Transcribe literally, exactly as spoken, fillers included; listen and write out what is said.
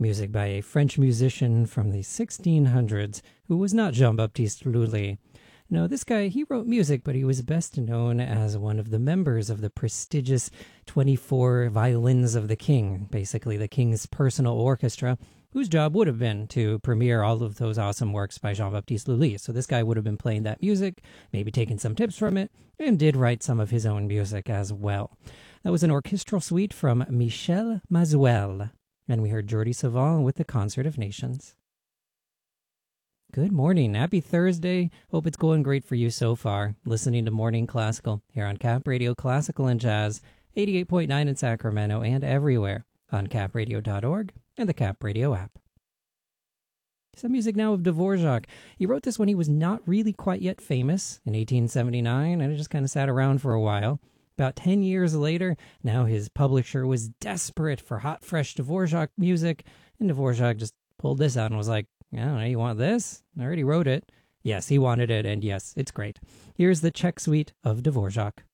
music by a French musician from the sixteen hundreds who was not Jean-Baptiste Lully. No, this guy, he wrote music, but he was best known as one of the members of the prestigious twenty-four Violins of the King, basically the king's personal orchestra, whose job would have been to premiere all of those awesome works by Jean-Baptiste Lully. So this guy would have been playing that music, maybe taking some tips from it, and did write some of his own music as well. That was an orchestral suite from Michel Mazuel, and we heard Jordi Savant with the Concert of Nations. Good morning. Happy Thursday. Hope it's going great for you so far. Listening to Morning Classical here on Cap Radio Classical and Jazz, eighty-eight point nine in Sacramento and everywhere on cap radio dot org and the Cap Radio app. Some music now of Dvorak. He wrote this when he was not really quite yet famous in eighteen seventy-nine, and it just kind of sat around for a while. About ten years later, now his publisher was desperate for hot, fresh Dvorak music, and Dvorak just pulled this out and was like, I don't know, you want this? I already wrote it. Yes, he wanted it, and yes, it's great. Here's the Czech suite of Dvorak.